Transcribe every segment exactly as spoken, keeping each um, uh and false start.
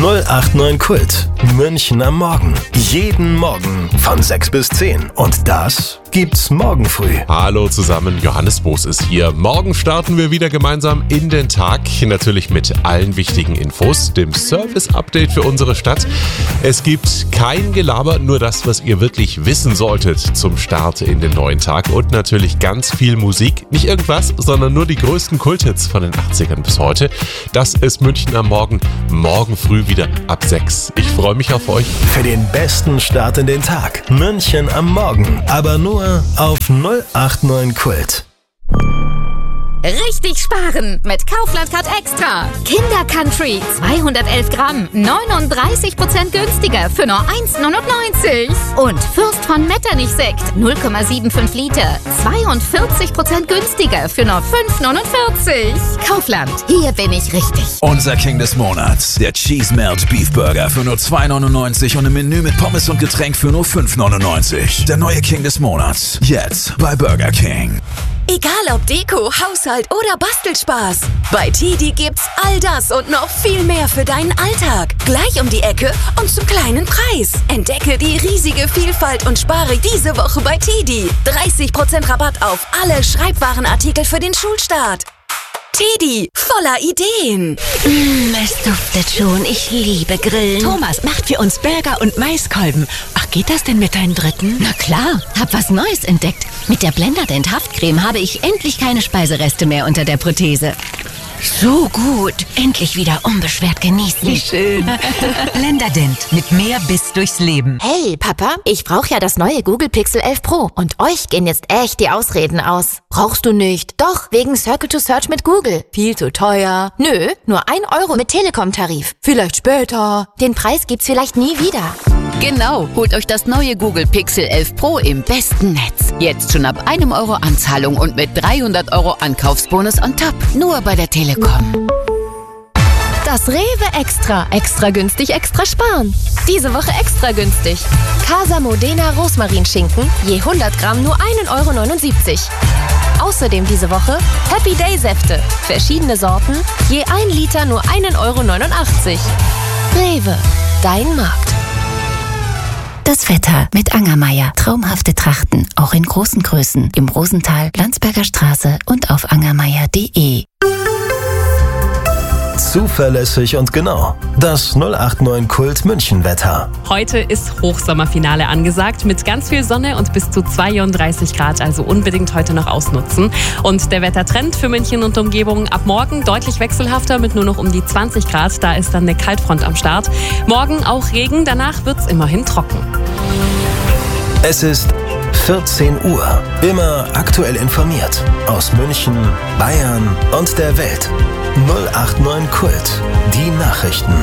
null acht neun Kult. München am Morgen. Jeden Morgen von sechs bis zehn. Und das gibt's morgen früh. Hallo zusammen, Johannes Boos ist hier. Morgen starten wir wieder gemeinsam in den Tag. Natürlich mit allen wichtigen Infos, dem Service-Update für unsere Stadt. Es gibt kein Gelaber, nur das, was ihr wirklich wissen solltet zum Start in den neuen Tag. Und natürlich ganz viel Musik. Nicht irgendwas, sondern nur die größten Kulthits von den achtzigern bis heute. Das ist München am Morgen. Morgen früh wieder ab sechs. Ich freue mich auf euch. Für den besten Start in den Tag. München am Morgen. Aber nur auf null acht neun Kult. Richtig sparen mit Kaufland Card Extra. Kinder Country zweihundertelf Gramm, neununddreißig Prozent günstiger für nur eins neunundneunzig. Und Fürst von Metternich Sekt null Komma fünfundsiebzig Liter, zweiundvierzig Prozent günstiger für nur fünf neunundvierzig. Kaufland, hier bin ich richtig. Unser King des Monats, der Cheese Melt Beef Burger für nur zwei neunundneunzig und im Menü mit Pommes und Getränk für nur fünf neunundneunzig. Der neue King des Monats, jetzt bei Burger King. Egal ob Deko, Haushalt oder Bastelspaß. Bei Tedi gibt's all das und noch viel mehr für deinen Alltag. Gleich um die Ecke und zum kleinen Preis. Entdecke die riesige Vielfalt und spare diese Woche bei Tedi. dreißig Prozent Rabatt auf alle Schreibwarenartikel für den Schulstart. Tedi, voller Ideen. Mm, es duftet schon. Ich liebe Grillen. Thomas macht für uns Burger und Maiskolben. Ach, geht das denn mit deinem dritten? Na klar, hab was Neues entdeckt. Mit der Blenderdent Haftcreme habe ich endlich keine Speisereste mehr unter der Prothese. So gut. Endlich wieder unbeschwert genießen. Wie schön. Blenderdent mit mehr Biss durchs Leben. Hey, Papa, ich brauche ja das neue Google Pixel elf Pro. Und euch gehen jetzt echt die Ausreden aus. Brauchst du nicht. Doch, wegen Circle to Search mit Google. Viel zu teuer. Nö, nur ein Euro mit Telekom-Tarif. Vielleicht später. Den Preis gibt's vielleicht nie wieder. Genau, holt euch das neue Google Pixel elf Pro im besten Netz. Jetzt schon ab einem Euro Anzahlung und mit dreihundert Euro Ankaufsbonus on top. Nur bei der Telekom. Das Rewe Extra. Extra günstig, extra sparen. Diese Woche extra günstig. Casa Modena Rosmarinschinken. Je hundert Gramm nur ein Euro neunundsiebzig. Außerdem diese Woche Happy Day Säfte. Verschiedene Sorten. Je ein Liter nur ein Euro neunundachtzig. Rewe. Dein Markt. Das Wetter mit Angermeier. Traumhafte Trachten, auch in großen Größen. Im Rosental, Landsberger Straße und auf angermeier punkt de. Zuverlässig und genau. Das null acht neun Kult München Wetter. Heute ist Hochsommerfinale angesagt mit ganz viel Sonne und bis zu zweiunddreißig Grad, also unbedingt heute noch ausnutzen. Und der Wettertrend für München und Umgebung ab morgen deutlich wechselhafter mit nur noch um die zwanzig Grad. Da ist dann eine Kaltfront am Start. Morgen auch Regen, danach wird's immerhin trocken. Es ist vierzehn Uhr. Immer aktuell informiert. Aus München, Bayern und der Welt. null acht neun Kult. Die Nachrichten.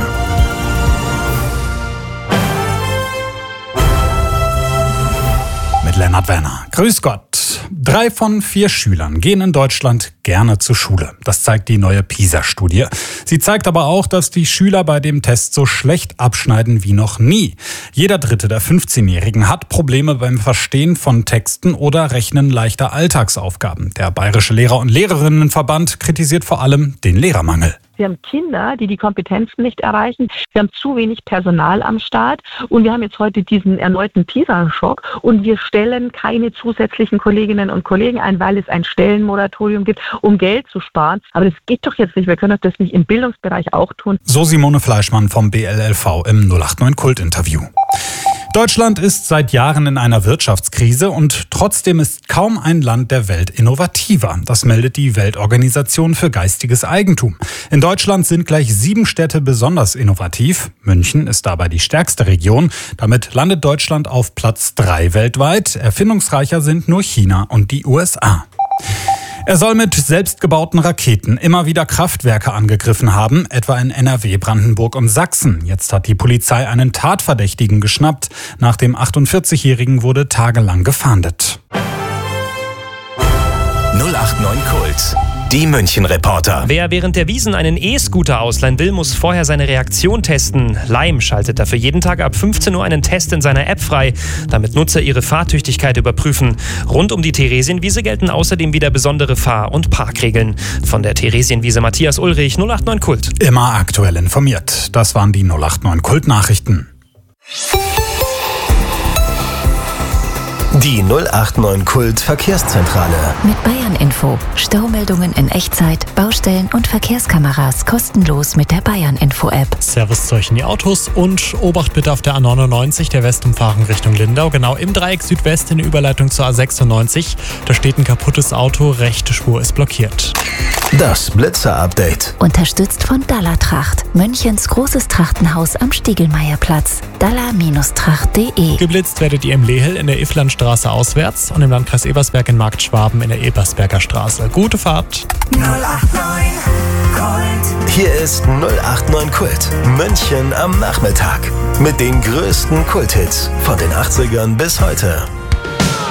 Mit Lennart Werner. Grüß Gott. Drei von vier Schülern gehen in Deutschland gerne zur Schule. Das zeigt die neue PISA-Studie. Sie zeigt aber auch, dass die Schüler bei dem Test so schlecht abschneiden wie noch nie. Jeder dritte der fünfzehnjährigen hat Probleme beim Verstehen von Texten oder Rechnen leichter Alltagsaufgaben. Der Bayerische Lehrer- und Lehrerinnenverband kritisiert vor allem den Lehrermangel. Wir haben Kinder, die die Kompetenzen nicht erreichen. Wir haben zu wenig Personal am Start. Und wir haben jetzt heute diesen erneuten PISA-Schock. Und wir stellen keine zusätzlichen Kolleginnen und Kollegen ein, weil es ein Stellenmoratorium gibt, um Geld zu sparen. Aber das geht doch jetzt nicht. Wir können doch das nicht im Bildungsbereich auch tun. So Simone Fleischmann vom B L L V im null acht neun Kult-Interview. Deutschland ist seit Jahren in einer Wirtschaftskrise und trotzdem ist kaum ein Land der Welt innovativer. Das meldet die Weltorganisation für geistiges Eigentum. In Deutschland sind gleich sieben Städte besonders innovativ. München ist dabei die stärkste Region. Damit landet Deutschland auf Platz drei weltweit. Erfindungsreicher sind nur China und die U S A. Er soll mit selbstgebauten Raketen immer wieder Kraftwerke angegriffen haben, etwa in N R W, Brandenburg und Sachsen. Jetzt hat die Polizei einen Tatverdächtigen geschnappt. Nach dem achtundvierzigjährigen wurde tagelang gefahndet. null acht neun Kult. Die München-Reporter. Wer während der Wiesn einen E-Scooter ausleihen will, muss vorher seine Reaktion testen. Lime schaltet dafür jeden Tag ab fünfzehn Uhr einen Test in seiner App frei, damit Nutzer ihre Fahrtüchtigkeit überprüfen. Rund um die Theresienwiese gelten außerdem wieder besondere Fahr- und Parkregeln. Von der Theresienwiese Matthias Ulrich, null acht neun Kult. Immer aktuell informiert. Das waren die null acht neun Kult-Nachrichten. Die null acht neun Kult Verkehrszentrale. Mit Bayern Info. Staumeldungen in Echtzeit, Baustellen und Verkehrskameras kostenlos mit der Bayern Info App. Servus zu euch in die Autos und Obacht bitte auf der A neunundneunzig, der Westumfahrung Richtung Lindau. Genau im Dreieck Südwest in der Überleitung zur A sechsundneunzig. Da steht ein kaputtes Auto, rechte Spur ist blockiert. Das Blitzer-Update. Unterstützt von Dalla-Tracht. Münchens großes Trachtenhaus am Stiegelmeierplatz. dalla-tracht punkt de. Geblitzt werdet ihr im Lehel in der Iflandstraße auswärts und im Landkreis Ebersberg in Markt Schwaben in der Ebersberger Straße. Gute Fahrt. null acht neun Kult. Hier ist null acht neun Kult. München am Nachmittag. Mit den größten Kulthits von den achtzigern bis heute.